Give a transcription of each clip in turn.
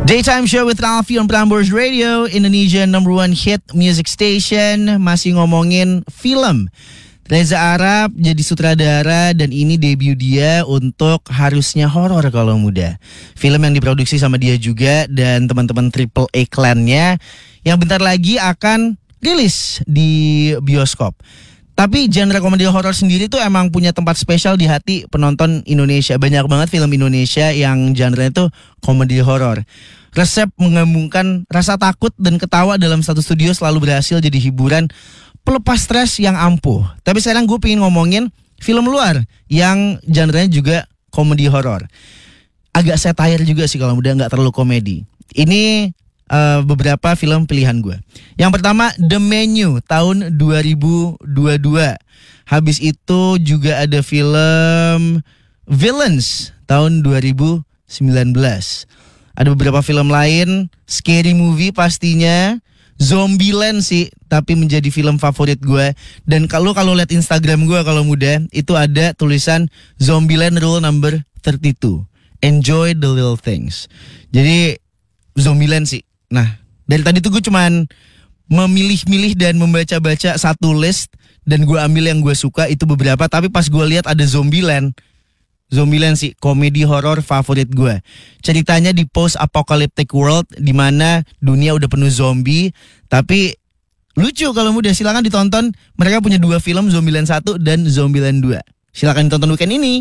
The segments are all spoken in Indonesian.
Daytime Show with Ralphie on Prambors Radio, Indonesia #1 hit music station. Masih ngomongin film. Reza Arab jadi sutradara dan ini debut dia untuk Harusnya Horor Kalau Muda. Film yang diproduksi sama dia juga dan teman-teman Triple A Clan-nya yang bentar lagi akan rilis di bioskop. Tapi genre komedi horor sendiri tuh emang punya tempat spesial di hati penonton Indonesia. Banyak banget film Indonesia yang genre-nya tuh komedi horor. Resep menggabungkan rasa takut dan ketawa dalam satu studio selalu berhasil jadi hiburan pelepas stres yang ampuh. Tapi sekarang gue pengen ngomongin film luar yang genre-nya juga komedi horor. Agak satire juga sih kalau udah nggak terlalu komedi. Ini beberapa film pilihan gue. Yang pertama The Menu tahun 2022. Habis itu juga ada film Villains tahun 2019. Ada beberapa film lain, Scary Movie pastinya, Zombieland sih, tapi menjadi film favorit gue. Dan kalau lihat Instagram gue kalau muda, itu ada tulisan Zombieland Rule number 32. Enjoy the little things. Jadi Zombieland sih. Nah, dari tadi tuh gue cuman memilih-milih dan membaca-baca satu list dan gue ambil yang gue suka itu beberapa. Tapi pas gue lihat ada Zombieland sih komedi horor favorit gue. Ceritanya di post apocalyptic world di mana dunia udah penuh zombie, tapi lucu kalau mudah. Silakan ditonton. Mereka punya 2 film, Zombieland 1 dan Zombieland 2. Silakan ditonton weekend ini.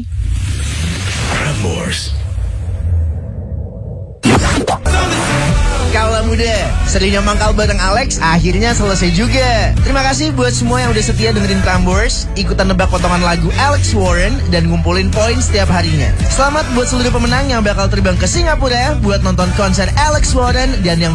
Kalau muda, seringnya mangkal bareng Alex, akhirnya selesai juga. Terima kasih buat semua yang udah setia dengerin Prambors, ikutan nebak potongan lagu Alex Warren, dan ngumpulin poin setiap harinya. Selamat buat seluruh pemenang yang bakal terbang ke Singapura buat nonton konser Alex Warren dan yang